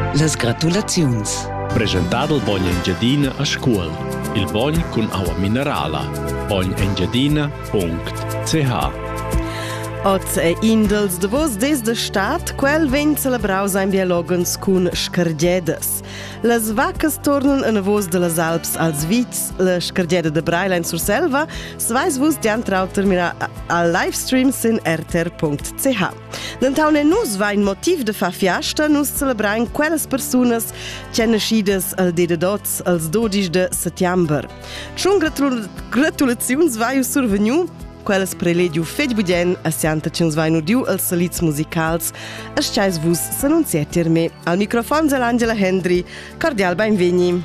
Las gratulaziuns. Presentado il Bogn Engiadina a scuol. Il Bogn con aua minerala. bognengiadina.ch. Oz e indels de vos des de stat, quel ven celebraus ein biologens cun scargiedas. Las vacas tornen a vos de las Alps als vits, la scargieda de Brailein sur Selva, svais vos dian trau terminar al livestream sin rtr.ch. D'entaune nus va in motiv de fa fiasta, nus celebrain quellas personas che nascidas al de dots als 12 de settember. Tschun gratulaziuns vai surveniu, quellas prelegiu fetg budien a sianta che uns vai nudiu als salits musicals, a schais vus s'annunzietir me. Al microfon Angela Hendry, cordial benvegni.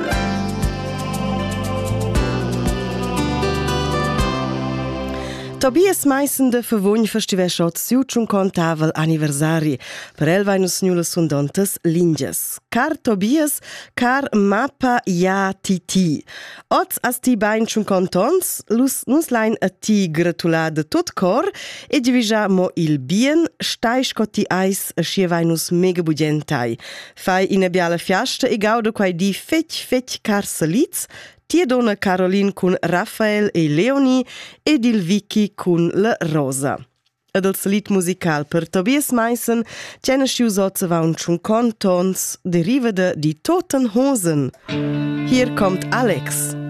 Tobias Meissen de Favogn festivè schot siutschun contavel anniversari. Per el vai nus nula sundontes linges. Car Tobias, car mappa ja ti. Oz as ti bain chun contons, nus lain a ti gratula de tot cor, e divisa mo il bien, stai scotti eis a schie vai nus mega bugentai. Fai in biala fiasta e gauda quai di fetch car saliz, tia donna Caroline con Raffaele e Leonie ed il Vicky con la Rosa. Ed il salit musical per Tobias Meissen, c'è nasciu sozza va un contons deriva di Toten Hosen. Hier kommt Alex.